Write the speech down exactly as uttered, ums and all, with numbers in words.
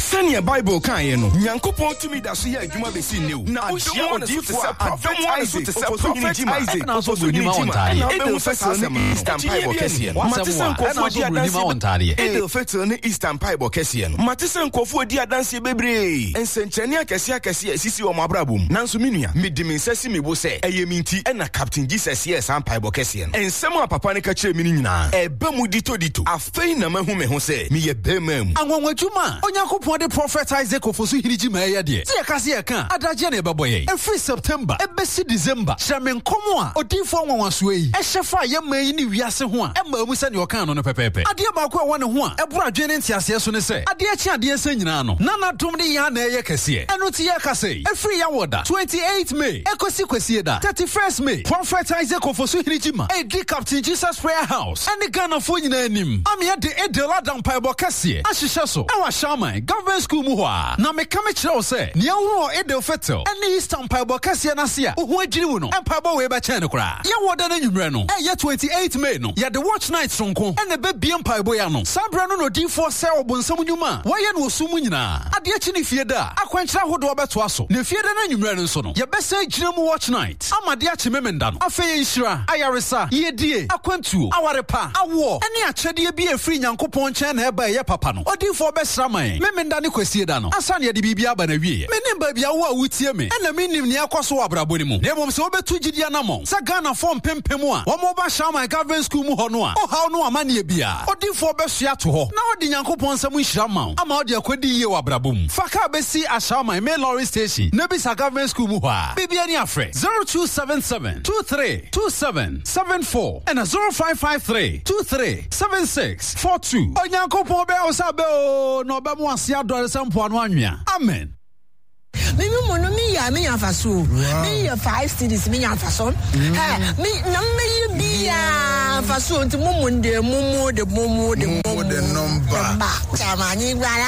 Sanya Bible kan ye no. Nyankopon tumi da so ye adwuma be si new. Na ohia odifo a prophet Isaac to say prophet Isaac na so brunima wontare. Edel Festival ni Eastern Bible kese no. Matisen kofu di brunima wontare. Edel Festival ni Eastern Bible kese no. Matisen kofu di adanse bebre. Ensenchani akese akese asisi o mabrabum. Nanso minua, medimi sesi mebo se eyeminti e na Captain Jesus ye Eastern Bible kese no. Ensem a papa ne ka kire mi nyina. Eba mu dito dito. Afei na mahu me ho se me ye bemam. Anwanwadwuma. Onyankopon de prophet Isaac ofosu hiriji ma ye de. Tie kase ye kan. Adaje na ebeboye. Every September, ebesi December. Hyame nkomo a odinfo anwanwaso yi. Ehyefa ye mai ni wiase ho a. Ema mu se ne okan no no pepepe. Ade ba ko e wone ho a. Ebura adwene ntiase so ne se. Ade achi ade se nyina no. Nana dom de ya na ye kase. Eno ti ye kase. Every ya woda. twenty-eighth May. Ekosi kwesi da. thirty-first May. Prophet Isaac ofosu hiriji ma. E di Captain Jesus Prayer House. Ene Ghana fo nyina anim. Ame de Edel Adam Paibo kase. Ahyehyɛ so. Ewa Shaman Government School mu ho a. Na me ka me kyerɛ wo se. Ne wo Edel Fetel. Ene Eastern Paibo kase na se a. Oho adwiri wo no. Empaibo we ba kyɛn ne kora. Ye woda na nwumre no. E ye twenty-eighth May no. Ye the watch night sonko. Ene be bie Empaibo ya no. Sabra no no D four se obonsam nwuma. Wo ye no osum nyina. Ade achi ne fie da. Akwankyira hodo obeto aso. Ne fie da na nwumre no so no. Ye be se gyina mu watch night. Amade achi memenda no. Afei nhira. Ayaresa. Yedie. Akwantuo. Awarepa. Awo. Ene akyɛde bi efiri Nyankopɔn kyɛn na eba ye papa no. Odinfo besra man. Memenda ne kwasie da no. Asa ne de bibia ba na wie. Menim ba bia wo a wutie me. Ena menim ne akoso abrabo ni mu. Ne mom se obetu gidia na mo. Sa Ghana form pempem a. Wo mo ba Shaman Government School mu ho no a. O haw no amane bia. Odinfo besua to ho. Na odi Nyankopɔn nsam nhira ma. Ama odi akwadi ye wa brabo mu. Faka besi a Shaman Main Lorry Station. Ne bisa Government School mu ho a. Bibia ni afre. zero two seven seven two three two seven seven four and zero five five three two three seven six four two. Onyankopɔn be o sabe o no be mo ase adore sampo anu anwea. Amen. Me me mono me ya me yafaso. Me ya five cities me yafaso. Eh me na me ye bia faso nti mumu de mumu de mumu de mumu de number. Chama ni